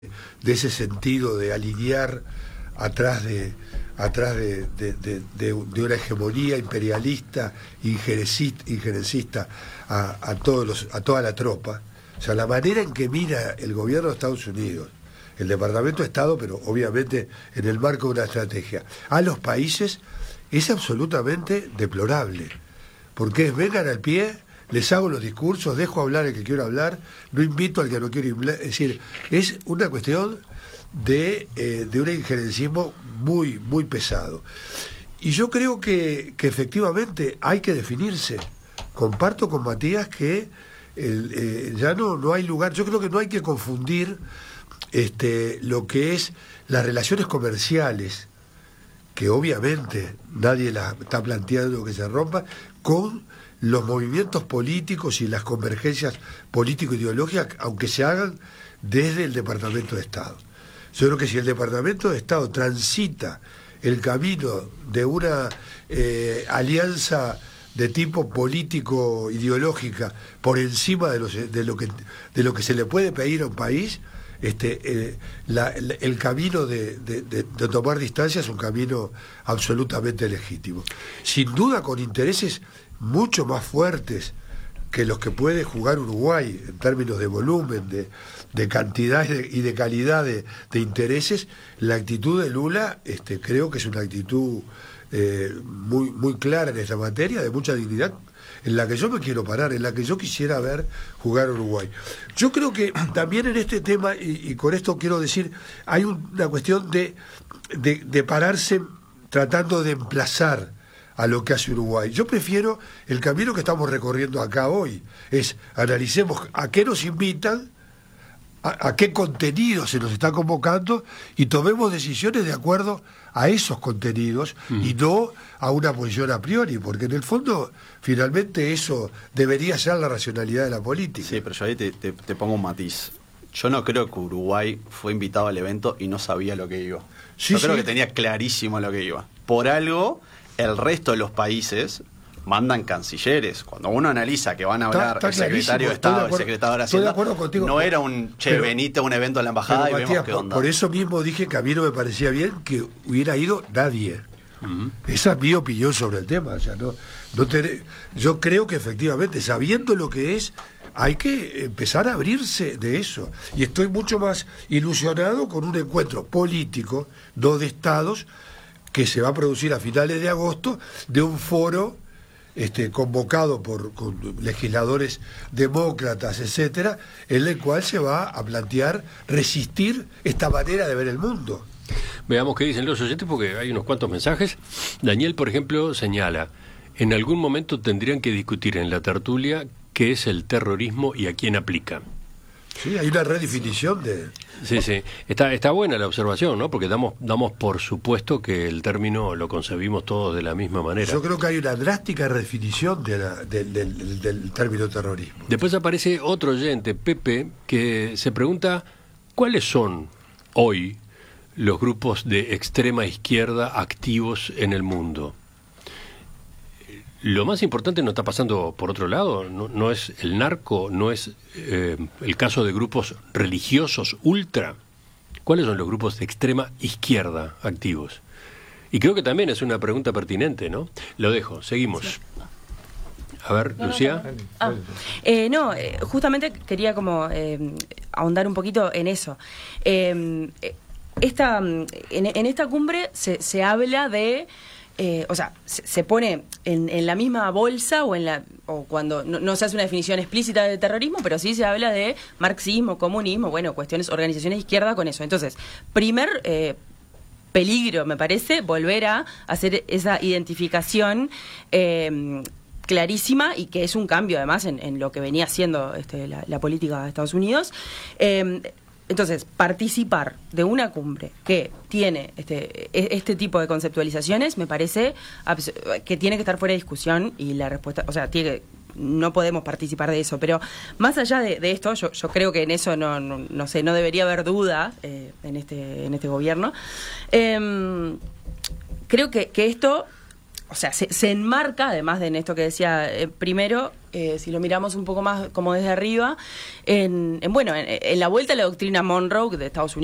de ese sentido de alinear atrás de una hegemonía imperialista, injerencista a toda la tropa. O sea, la manera en que mira el gobierno de Estados Unidos, el Departamento de Estado, pero obviamente en el marco de una estrategia, a los países es absolutamente deplorable. Porque es vengan al pie, les hago los discursos, dejo hablar al que quiero hablar, no invito al que no quiero hablar. Es decir, es una cuestión de un injerencismo muy, muy pesado. Y yo creo que efectivamente hay que definirse. Comparto con Matías que ya no hay lugar. Yo creo que no hay que confundir lo que es las relaciones comerciales, que obviamente nadie la está planteando que se rompa, con los movimientos políticos y las convergencias político-ideológicas, aunque se hagan desde el Departamento de Estado. Yo creo que si el Departamento de Estado transita el camino de una alianza de tipo político-ideológica por encima de lo que se le puede pedir a un país, el camino de tomar distancia es un camino absolutamente legítimo. Sin duda con intereses mucho más fuertes que los que puede jugar Uruguay en términos de volumen, de cantidad y de calidad de intereses. La actitud de Lula creo que es una actitud muy, muy clara en esta materia, de mucha dignidad, en la que yo me quiero parar, en la que yo quisiera ver jugar a Uruguay. Yo creo que también en este tema, y con esto quiero decir, hay una cuestión de pararse tratando de emplazar a lo que hace Uruguay. Yo prefiero el camino que estamos recorriendo acá hoy, es analicemos a qué nos invitan, a qué contenido se nos está convocando y tomemos decisiones de acuerdo a esos contenidos y no a una posición a priori, porque en el fondo finalmente eso debería ser la racionalidad de la política. Sí, pero yo ahí te pongo un matiz. Yo no creo que Uruguay fue invitado al evento y no sabía lo que iba. Yo creo que tenía clarísimo lo que iba. Por algo, el resto de los países mandan cancilleres. Cuando uno analiza que van a hablar el secretario de Estado, el secretario de Hacienda, no era un venite a un evento a la embajada y Matías, vemos qué onda. Por eso mismo dije que a mí no me parecía bien que hubiera ido nadie. Esa es mi opinión sobre el tema. O sea, yo creo que efectivamente, sabiendo lo que es, hay que empezar a abrirse de eso. Y estoy mucho más ilusionado con un encuentro político, no de estados, que se va a producir a finales de agosto, de un foro convocado con legisladores demócratas, etcétera, en el cual se va a plantear resistir esta manera de ver el mundo. Veamos qué dicen los oyentes, porque hay unos cuantos mensajes. Daniel, por ejemplo, señala: en algún momento tendrían que discutir en la tertulia qué es el terrorismo y a quién aplica. Sí, hay una redefinición de... Sí. Está buena la observación, ¿no? Porque damos por supuesto que el término lo concebimos todos de la misma manera. Yo creo que hay una drástica redefinición del término terrorismo. Después aparece otro oyente, Pepe, que se pregunta ¿cuáles son hoy los grupos de extrema izquierda activos en el mundo? Lo más importante no está pasando por otro lado, no es el narco, no es el caso de grupos religiosos ultra. ¿Cuáles son los grupos de extrema izquierda activos? Y creo que también es una pregunta pertinente, ¿no? Lo dejo, seguimos. A ver, Lucía. Justamente quería como ahondar un poquito en eso. En esta cumbre se habla de... se pone en la misma bolsa o cuando no se hace una definición explícita de terrorismo, pero sí se habla de marxismo, comunismo, cuestiones, organizaciones de izquierda con eso. Entonces, primer peligro, me parece, volver a hacer esa identificación clarísima, y que es un cambio además en lo que venía haciendo la política de Estados Unidos. Entonces, participar de una cumbre que tiene este tipo de conceptualizaciones, me parece que tiene que estar fuera de discusión, y la respuesta, no podemos participar de eso. Pero más allá de esto, yo creo que en eso no debería haber duda en este gobierno. Creo que esto, se enmarca, además de en esto que decía primero, si lo miramos un poco más como desde arriba, en la vuelta a la doctrina Monroe de Estados Unidos.